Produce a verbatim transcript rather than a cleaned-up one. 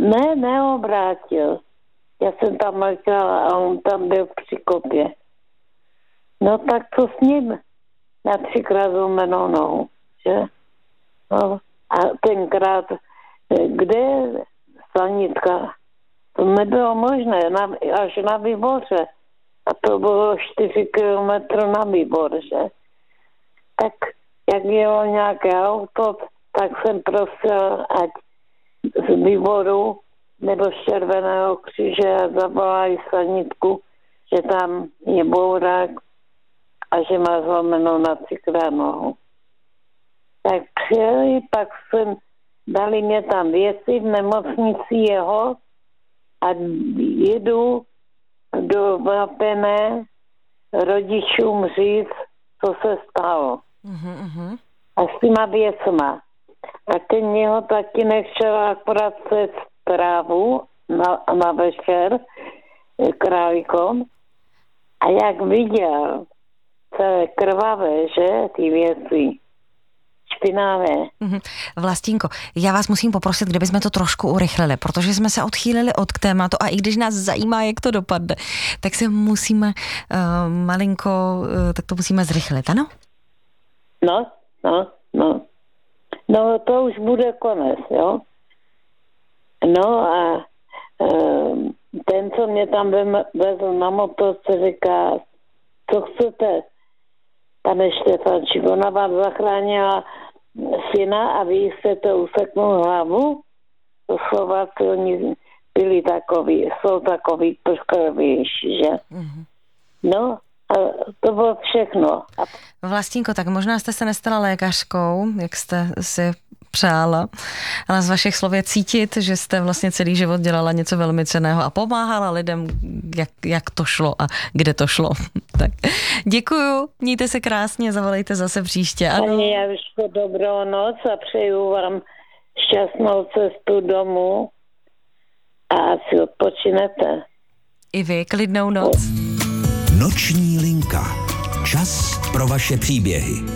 Ne, neobrátil. Já jsem tam letěla a on tam byl při kopě. No tak co s ním? Na třikrát zlomenou nohu, že? No, a tenkrát, kde je sanitka? To nebylo možné, na, až na Výboře. A to bylo čtyři kilometry na Výbor, že? Tak jak jelo nějaké auto, tak jsem prosila, ať z Výboru nebo z Červeného kříže zavolají sanitku, že tam je bourák a že má zlomenou na třikrát nohu. Tak přijeli, pak jsem, dali mě tam věci v nemocnici jeho a jedu do Vapené rodičům říct, co se stalo. Mm-hmm. A s těma věcma. A ten něho taky nechtěl akorát se zprávu na, na večer králíkom. A jak viděl, celé krvavé, že, ty věci, špinavé. Mm-hmm. Vlastínko, já vás musím poprosit, kdybychom to trošku urychlili, protože jsme se odchýlili od tématu a i když nás zajímá, jak to dopadne, tak se musíme uh, malinko, uh, tak to musíme zrychlit, ano? No, no, no. No, to už bude konec, jo. No a um, ten, co mě tam vezl na motorce, říká, co chcete, pane Štefančík, ona vám zachránila syna a vy jste to useknul hlavu? To Slováci, oni byli takový, jsou takový prškovější, že? Mm-hmm. No, a to bylo všechno. A... Vlastínko, tak možná jste se nestala lékařkou, jak jste si přála, ale z vašich slov je cítit, že jste vlastně celý život dělala něco velmi cenného a pomáhala lidem, jak, jak to šlo a kde to šlo. Tak děkuju, mějte se krásně, zavolejte zase příště. Ano. Pani Javiško, dobrou noc a přeju vám šťastnou cestu domů a si odpočinete. I vy, klidnou noc. Noční linka. Čas pro vaše příběhy.